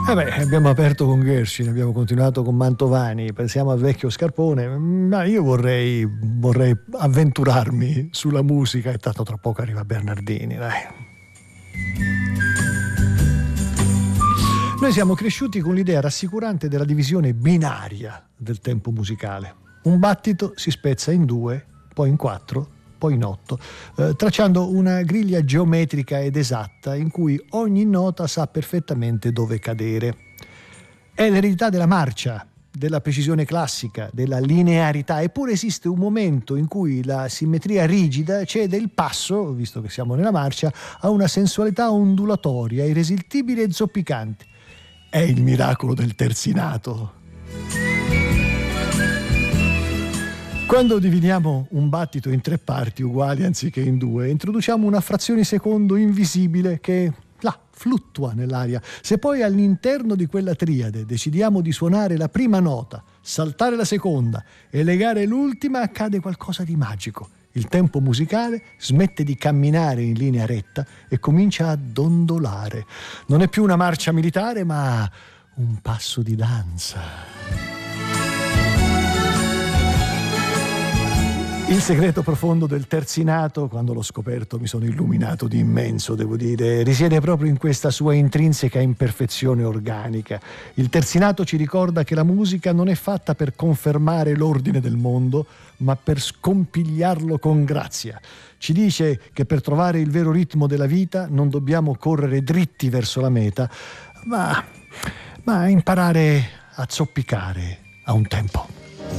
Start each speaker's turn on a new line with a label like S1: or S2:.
S1: Abbiamo aperto con Gershwin, abbiamo continuato con Mantovani, pensiamo al vecchio Scarpone, ma io vorrei avventurarmi sulla musica e tanto tra poco arriva Bernardini, dai. Noi siamo cresciuti con l'idea rassicurante della divisione binaria del tempo musicale. Un battito si spezza in 2, poi in 4, poi in 8, tracciando una griglia geometrica ed esatta in cui ogni nota sa perfettamente dove cadere. È l'eredità della marcia, della precisione classica, della linearità, eppure esiste un momento in cui la simmetria rigida cede il passo, visto che siamo nella marcia, a una sensualità ondulatoria, irresistibile e zoppicante. È il miracolo del terzinato. Quando dividiamo un battito in 3 parti uguali anziché in 2, introduciamo una frazione di secondo invisibile che fluttua nell'aria. Se poi all'interno di quella triade decidiamo di suonare la prima nota, saltare la seconda e legare l'ultima, accade qualcosa di magico. Il tempo musicale smette di camminare in linea retta e comincia a dondolare. Non è più una marcia militare, ma un passo di danza. Il segreto profondo del terzinato, quando l'ho scoperto mi sono illuminato di immenso, devo dire, risiede proprio in questa sua intrinseca imperfezione organica. Il terzinato ci ricorda che la musica non è fatta per confermare l'ordine del mondo, ma per scompigliarlo con grazia. Ci dice che per trovare il vero ritmo della vita non dobbiamo correre dritti verso la meta, ma imparare a zoppicare a un tempo.